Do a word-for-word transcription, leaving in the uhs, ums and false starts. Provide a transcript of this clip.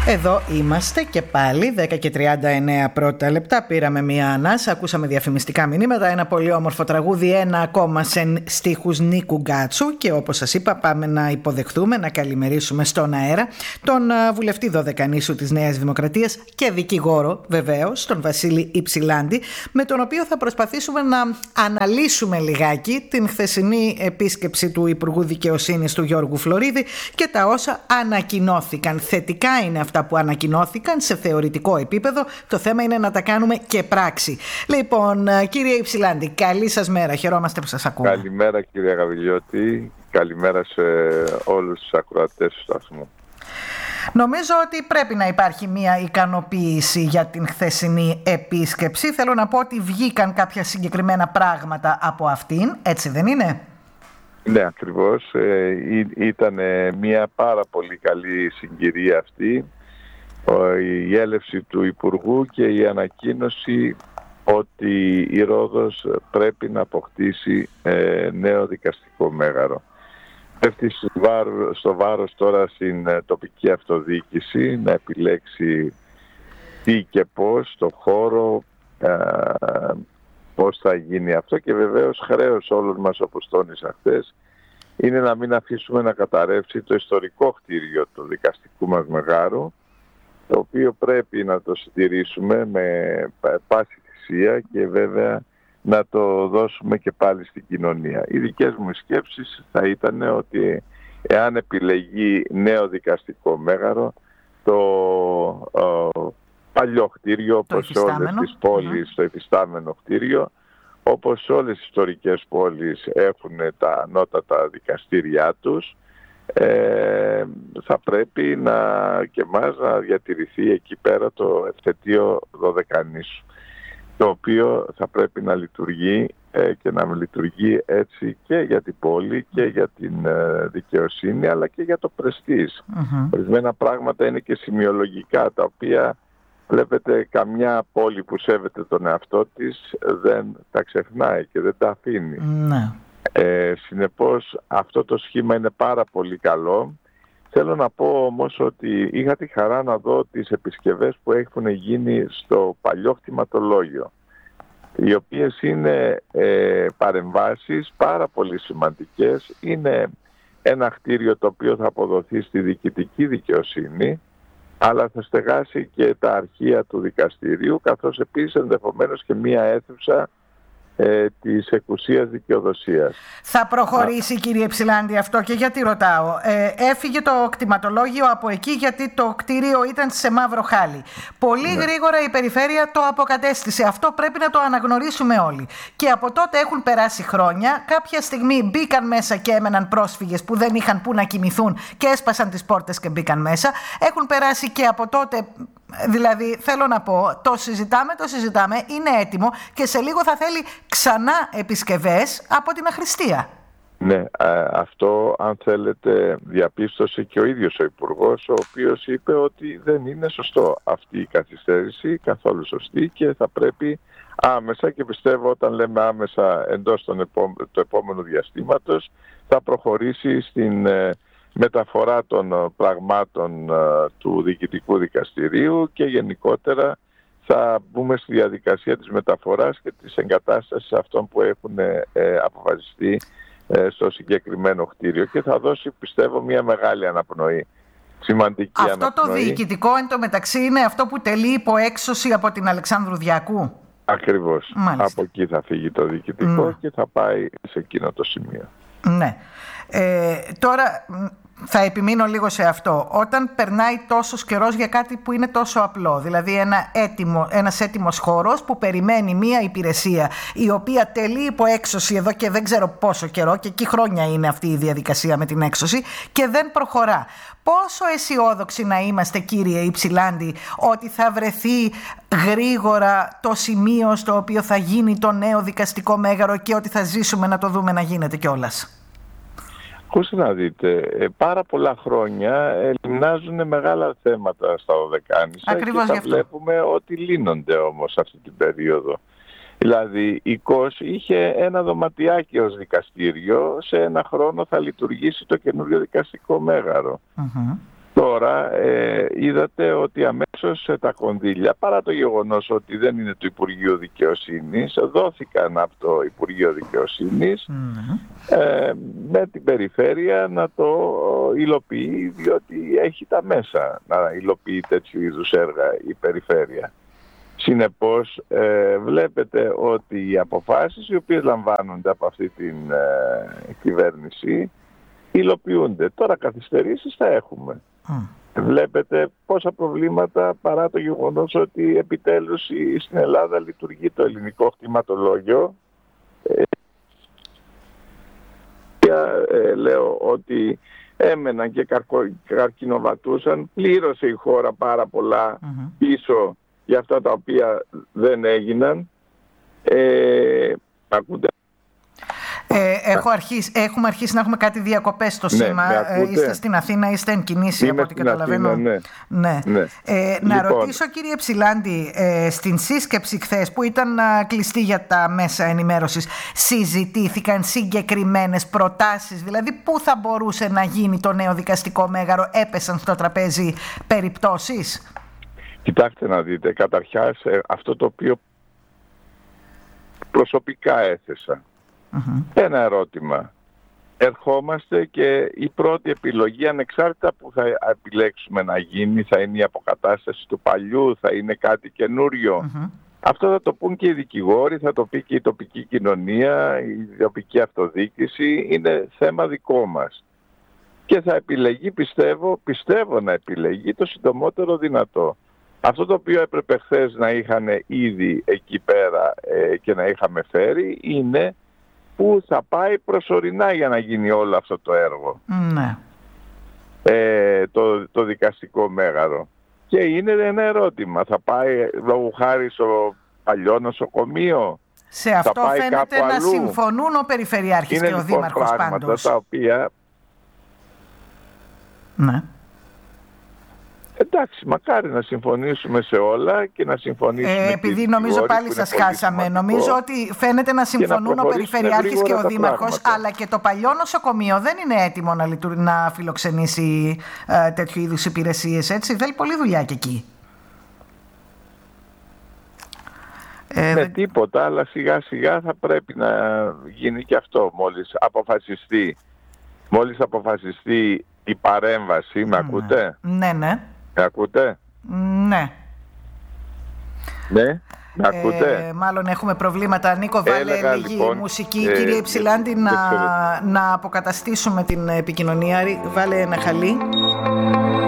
Εδώ είμαστε και πάλι, δέκα και τριάντα εννέα πρώτα λεπτά. Πήραμε μία ανάσα, ακούσαμε διαφημιστικά μηνύματα, ένα πολύ όμορφο τραγούδι, ένα ακόμα σε στίχους Νίκου Γκάτσου. Και όπως σας είπα, πάμε να υποδεχθούμε, να καλημερίσουμε στον αέρα τον βουλευτή Δωδεκανήσου της Νέας Δημοκρατίας και δικηγόρο βεβαίως, τον Βασίλη Ιψηλάντη, με τον οποίο θα προσπαθήσουμε να αναλύσουμε λιγάκι την χθεσινή επίσκεψη του Υπουργού Δικαιοσύνης του Γιώργου Φλωρίδη και τα όσα ανακοινώθηκαν. Θετικά είναι αυτά που ανακοινώθηκαν σε θεωρητικό επίπεδο. Το θέμα είναι να τα κάνουμε και πράξη. Λοιπόν, κύριε Ιψηλάντη, καλή σας μέρα. Χαιρόμαστε που σας ακούμε. Καλημέρα, κύριε Γαβιλιώτη. Καλημέρα σε όλους τους ακροατές του σταθμού. Νομίζω ότι πρέπει να υπάρχει μια ικανοποίηση για την χθεσινή επίσκεψη. Θέλω να πω ότι βγήκαν κάποια συγκεκριμένα πράγματα από αυτήν. Έτσι δεν είναι? Ναι, ακριβώς. Ε, ήταν μια πάρα πολύ καλή συγκυρία αυτή. Η έλευση του Υπουργού και η ανακοίνωση ότι η Ρόδος πρέπει να αποκτήσει ε, νέο δικαστικό μέγαρο. Πέφτει στο βάρος τώρα στην τοπική αυτοδιοίκηση να επιλέξει τι και πώς, το χώρο, ε, πώς θα γίνει αυτό, και βεβαίως χρέος όλων μας, όπως τόνισα χθες, είναι να μην αφήσουμε να καταρρεύσει το ιστορικό κτίριο του δικαστικού μας μεγάρου, το οποίο πρέπει να το συντηρήσουμε με πάση θυσία και βέβαια να το δώσουμε και πάλι στην κοινωνία. Οι δικές μου σκέψεις θα ήταν ότι εάν επιλεγεί νέο δικαστικό μέγαρο, το ο, παλιό κτίριο, όπως σε όλες τις πόλεις, mm. το εφιστάμενο κτίριο, όπως όλες οι ιστορικές πόλεις έχουν τα ανώτατα δικαστήριά τους, ε, θα πρέπει να, και εμάς να διατηρηθεί εκεί πέρα το ευθετείο Δωδεκανήσου, το οποίο θα πρέπει να λειτουργεί ε, και να λειτουργεί έτσι και για την πόλη και για την ε, δικαιοσύνη, αλλά και για το πρεστίζ. Mm-hmm. Ορισμένα πράγματα είναι και σημειολογικά, τα οποία βλέπετε καμιά πόλη που σέβεται τον εαυτό της δεν τα ξεχνάει και δεν τα αφήνει. Ναι. Ε, συνεπώς αυτό το σχήμα είναι πάρα πολύ καλό. Θέλω να πω όμως ότι είχα τη χαρά να δω τις επισκευές που έχουν γίνει στο παλιό κτηματολόγιο, οι οποίες είναι ε, παρεμβάσεις πάρα πολύ σημαντικές. Είναι ένα κτίριο το οποίο θα αποδοθεί στη διοικητική δικαιοσύνη, αλλά θα στεγάσει και τα αρχεία του δικαστηρίου, καθώς επίσης ενδεχομένως και μία αίθουσα ε, της εκουσίας δικαιοδοσίας. Θα προχωρήσει, Α. κύριε Ιψηλάντη, αυτό, και γιατί ρωτάω. Ε, έφυγε το κτηματολόγιο από εκεί γιατί το κτίριο ήταν σε μαύρο χάλι. Πολύ ναι. γρήγορα η περιφέρεια το αποκατέστησε. Αυτό πρέπει να το αναγνωρίσουμε όλοι. Και από τότε έχουν περάσει χρόνια. Κάποια στιγμή μπήκαν μέσα και έμεναν πρόσφυγες που δεν είχαν που να κοιμηθούν και έσπασαν τις πόρτες και μπήκαν μέσα. Έχουν περάσει και από τότε. Δηλαδή, θέλω να πω, το συζητάμε, το συζητάμε, είναι έτοιμο και σε λίγο θα θέλει ξανά επισκευές από την αχρηστία. Ναι, αυτό, αν θέλετε, διαπίστωσε και ο ίδιος ο Υπουργός, ο οποίος είπε ότι δεν είναι σωστό αυτή η καθυστέρηση, καθόλου σωστή, και θα πρέπει άμεσα, και πιστεύω όταν λέμε άμεσα εντός των επό... του επόμενου διαστήματος, θα προχωρήσει στην μεταφορά των πραγμάτων του Διοικητικού Δικαστηρίου και γενικότερα θα μπούμε στη διαδικασία της μεταφοράς και της εγκατάστασης αυτών που έχουν ε, αποφασιστεί ε, στο συγκεκριμένο κτίριο, και θα δώσει, πιστεύω, μια μεγάλη αναπνοή. Σημαντική αυτό αναπνοή. Το διοικητικό εν τω μεταξύ είναι αυτό που τελεί υπό έξωση από την Αλεξάνδρου Διακού. Ακριβώς. Μάλιστα. Από εκεί θα φύγει το διοικητικό mm. και θα πάει σε εκείνο το σημείο. Ναι. Ε, τώρα θα επιμείνω λίγο σε αυτό. Όταν περνάει τόσος καιρός για κάτι που είναι τόσο απλό, δηλαδή ένα έτοιμο, ένας έτοιμος χώρος που περιμένει μία υπηρεσία η οποία τελεί υπό έξωση εδώ και δεν ξέρω πόσο καιρό, και εκεί χρόνια είναι αυτή η διαδικασία με την έξωση, και δεν προχωρά. Πόσο αισιόδοξοι να είμαστε, κύριε Ιψηλάντη, ότι θα βρεθεί γρήγορα το σημείο στο οποίο θα γίνει το νέο δικαστικό μέγαρο και ότι θα ζήσουμε να το δούμε να γίνεται κιόλας? Ακούστε να δείτε, πάρα πολλά χρόνια λιμνάζουν μεγάλα θέματα στα Δωδεκάνησα και θα βλέπουμε ότι λύνονται όμως αυτή την περίοδο. Δηλαδή η ΚΟΣ είχε ένα δωματιάκι ως δικαστήριο, σε ένα χρόνο θα λειτουργήσει το καινούριο δικαστικό μέγαρο. Mm-hmm. Το τώρα ε, είδατε ότι αμέσως τα κονδύλια, παρά το γεγονός ότι δεν είναι του Υπουργείου Δικαιοσύνης, δόθηκαν από το Υπουργείο Δικαιοσύνης mm-hmm. ε, με την περιφέρεια να το υλοποιεί, διότι έχει τα μέσα να υλοποιεί τέτοιου είδους έργα η περιφέρεια. Συνεπώς ε, βλέπετε ότι οι αποφάσεις οι οποίες λαμβάνονται από αυτή την ε, κυβέρνηση υλοποιούνται. Τώρα καθυστερήσεις θα έχουμε. Mm. Βλέπετε πόσα προβλήματα, παρά το γεγονός ότι επιτέλους στην Ελλάδα λειτουργεί το ελληνικό κτηματολόγιο. Ε, ε, λέω ότι έμεναν και καρκο, καρκινοβατούσαν. Πλήρωσε η χώρα πάρα πολλά mm-hmm. πίσω για αυτά τα οποία δεν έγιναν. Ε, ακούτε. Ε, έχω αρχίσει, έχουμε αρχίσει να έχουμε κάτι διακοπές στο ναι, σήμα. Ε, είστε στην Αθήνα, είστε εν κινήσει από ό,τι καταλαβαίνω. Αθήνα, ναι. Ναι. Ναι. Ε, λοιπόν. Να ρωτήσω, κύριε Ψηλάντη, ε, στην σύσκεψη χθες που ήταν α, κλειστή για τα μέσα ενημέρωσης, συζητήθηκαν συγκεκριμένες προτάσεις, δηλαδή πού θα μπορούσε να γίνει το νέο δικαστικό μέγαρο, έπεσαν στο τραπέζι περιπτώσεις? Κοιτάξτε να δείτε, καταρχάς αυτό το οποίο προσωπικά έθεσα. Mm-hmm. Ένα ερώτημα. Ερχόμαστε και η πρώτη επιλογή, ανεξάρτητα που θα επιλέξουμε να γίνει, θα είναι η αποκατάσταση του παλιού, θα είναι κάτι καινούριο. Mm-hmm. Αυτό θα το πούν και οι δικηγόροι, θα το πει και η τοπική κοινωνία, η τοπική αυτοδιοίκηση. Είναι θέμα δικό μας. Και θα επιλεγεί, πιστεύω, πιστεύω να επιλεγεί το συντομότερο δυνατό. Αυτό το οποίο έπρεπε χθες να είχαν ήδη εκεί πέρα ε, και να είχαμε φέρει είναι που θα πάει προσωρινά για να γίνει όλο αυτό το έργο. Ναι. Ε, το, το δικαστικό μέγαρο. Και είναι ένα ερώτημα. Θα πάει λόγω χάρη στο παλιό νοσοκομείο? Σε αυτό φαίνεται να αλλού. Συμφωνούν ο Περιφερειάρχης είναι και ο λοιπόν Δήμαρχος πράγματα πάντως. Τα οποία... Ναι. Εντάξει, μακάρι να συμφωνήσουμε σε όλα και να συμφωνήσουμε. Ε, επειδή νομίζω πάλι σας χάσαμε. Σημαντικό. Νομίζω ότι φαίνεται να συμφωνούν να ο Περιφερειάρχης και ο Δήμαρχος, αλλά και το παλιό νοσοκομείο δεν είναι έτοιμο να, λειτουργ... να φιλοξενήσει ε, τέτοιου είδους υπηρεσίες. Έτσι, θέλει πολλή δουλειά και εκεί. Ε, ναι, τίποτα, αλλά σιγά σιγά θα πρέπει να γίνει και αυτό μόλις αποφασιστεί. Μόλις αποφασιστεί η παρέμβαση, με ναι. ακούτε? Ναι, ναι. Με ακούτε? Ναι. Ναι, με ακούτε? Ε, μάλλον έχουμε προβλήματα. Νίκο, βάλε Έλεγα, λίγη λοιπόν, μουσική. Ε, Κύριε Ψηλάντη, να, να αποκαταστήσουμε την επικοινωνία. Βάλε ένα χαλί.